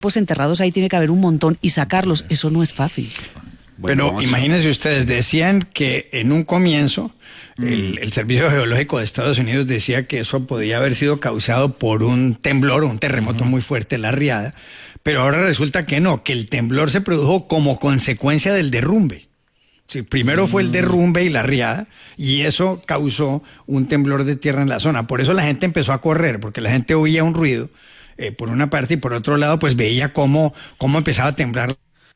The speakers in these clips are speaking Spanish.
pues enterrados ahí tiene que haber un montón y sacarlos, eso no es fácil. Bueno, pero imagínense ustedes, decían que en un comienzo el Servicio Geológico de Estados Unidos decía que eso podía haber sido causado por un temblor o un terremoto muy fuerte en la riada, pero ahora resulta que no, que el temblor se produjo como consecuencia del derrumbe. Sí, primero fue el derrumbe y la riada, y eso causó un temblor de tierra en la zona. Por eso la gente empezó a correr, porque la gente oía un ruido por una parte y por otro lado pues veía cómo empezaba a temblar.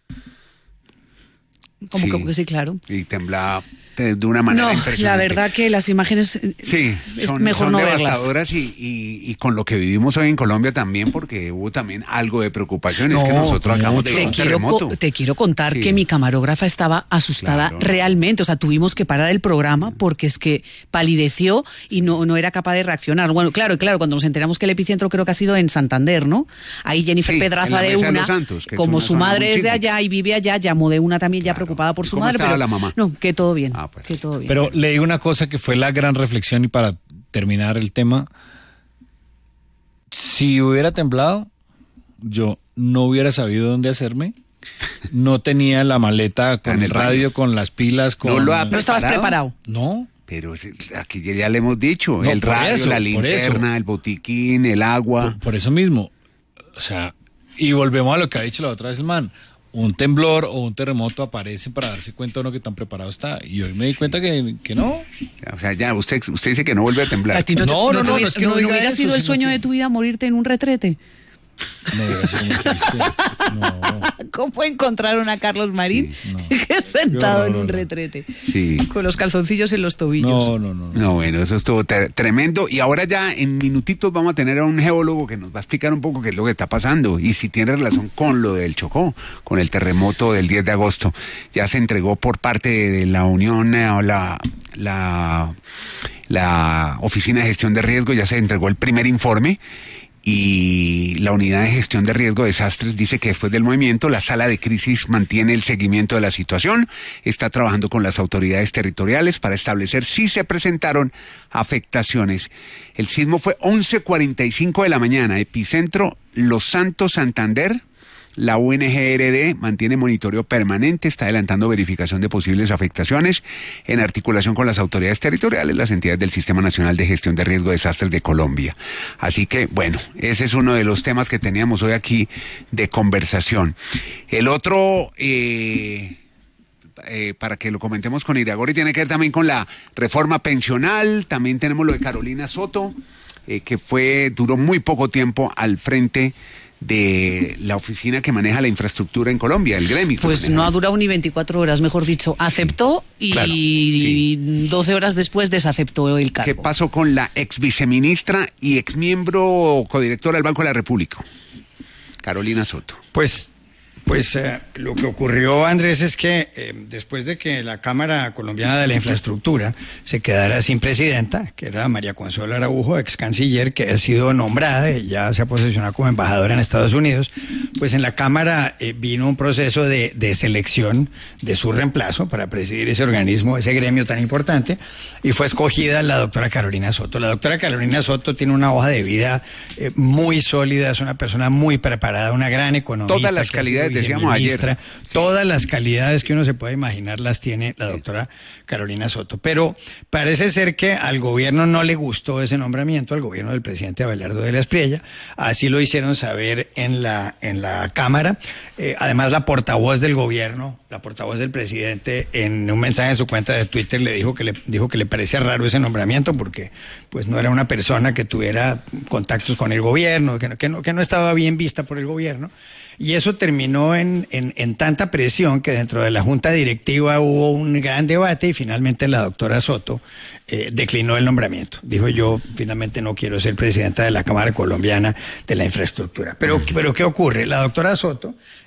Sí, claro. Y temblaba de una manera impresionante. La verdad que las imágenes son mejor no verlas. Devastadoras y con lo que vivimos hoy en Colombia también, porque hubo también algo de preocupación. Es que nosotros acabamos de ver un terremoto. Te quiero contar que mi camarógrafa estaba asustada realmente. O sea, tuvimos que parar el programa porque es que palideció y no era capaz de reaccionar. Bueno, claro, cuando nos enteramos que el epicentro creo que ha sido en Santander, ¿no? Ahí Jennifer Pedraza de una, Santos, como su madre es de allá y vive allá, llamó de una también ya preocupada por su madre. Pero la mamá? No, que todo bien. Pues. Que todo bien. Pero le digo una cosa que fue la gran reflexión y para terminar el tema, si hubiera temblado, yo no hubiera sabido dónde hacerme, no tenía la maleta con el radio, con las pilas, ¿No estabas preparado? No. Pero aquí ya le hemos dicho, no, el radio, eso, la linterna, el botiquín, el agua. Por eso mismo, o sea, y volvemos a lo que ha dicho la otra vez el man. Un temblor o un terremoto aparecen para darse cuenta uno que tan preparado está. Y hoy me di cuenta que no. O sea, ya, usted dice que no vuelve a temblar. ¿A ti no es que no hubiera sido el sueño de tu vida morirte en un retrete? No hubiera sido muy triste. No. ¿Cómo encontraron a Carlos Marín sentado en un retrete? Sí. Con los calzoncillos en los tobillos. No, bueno, eso estuvo tremendo. Y ahora ya en minutitos vamos a tener a un geólogo que nos va a explicar un poco qué es lo que está pasando y si tiene relación con lo del Chocó, con el terremoto del 10 de agosto. Ya se entregó por parte de la Unión o la Oficina de Gestión de Riesgo, ya se entregó el primer informe. Y la Unidad de Gestión de Riesgo de Desastres dice que después del movimiento la sala de crisis mantiene el seguimiento de la situación, está trabajando con las autoridades territoriales para establecer si se presentaron afectaciones. El sismo fue 11:45 de la mañana, epicentro Los Santos, Santander. La UNGRD mantiene monitoreo permanente, está adelantando verificación de posibles afectaciones en articulación con las autoridades territoriales, las entidades del Sistema Nacional de Gestión de Riesgo de Desastres de Colombia. Así que, bueno, ese es uno de los temas que teníamos hoy aquí de conversación. El otro, para que lo comentemos con Iragorri, tiene que ver también con la reforma pensional. También tenemos lo de Carolina Soto, que duró muy poco tiempo al frente de la oficina que maneja la infraestructura en Colombia, el gremio. Pues no ha durado ni 24 horas, mejor dicho. Aceptó y 12 horas después desaceptó el cargo. ¿Qué pasó con la ex viceministra y ex miembro codirectora del Banco de la República, Carolina Soto? Pues lo que ocurrió, Andrés, es que después de que la Cámara Colombiana de la Infraestructura se quedara sin presidenta, que era María Consuelo Araujo, ex canciller, que ha sido nombrada y ya se ha posicionado como embajadora en Estados Unidos, pues en la Cámara vino un proceso de selección de su reemplazo para presidir ese organismo, ese gremio tan importante, y fue escogida la doctora Carolina Soto. La doctora Carolina Soto tiene una hoja de vida muy sólida, es una persona muy preparada, una gran economista. Todas las calidades, decíamos ayer. Todas las calidades que uno se puede imaginar las tiene la doctora Carolina Soto. Pero parece ser que al gobierno no le gustó ese nombramiento, al gobierno del presidente Abelardo de la Espriella. Así lo hicieron saber en la Cámara. Además, la portavoz del gobierno, la portavoz del presidente, en un mensaje en su cuenta de Twitter le dijo que le parecía raro ese nombramiento porque pues no era una persona que tuviera contactos con el gobierno, que no estaba bien vista por el gobierno. Y eso terminó en tanta presión que dentro de la junta directiva hubo un gran debate y finalmente la doctora Soto declinó el nombramiento. Dijo: yo finalmente no quiero ser presidenta de la Cámara Colombiana de la Infraestructura. Pero ¿qué ocurre? La doctora Soto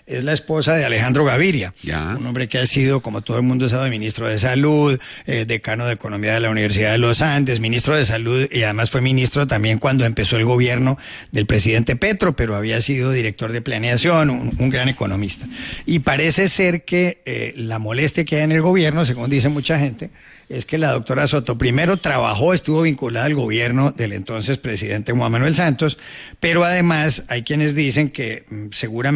es la esposa de Alejandro Gaviria, un hombre que ha sido, como todo el mundo sabe, ministro de Salud, decano de Economía de la Universidad de los Andes, ministro de Salud, y además fue ministro también cuando empezó el gobierno del presidente Petro, pero había sido director de planeación, un gran economista. Y parece ser que la molestia que hay en el gobierno, según dice mucha gente, es que la doctora Soto primero estuvo vinculada al gobierno del entonces presidente Juan Manuel Santos, pero además hay quienes dicen que seguramente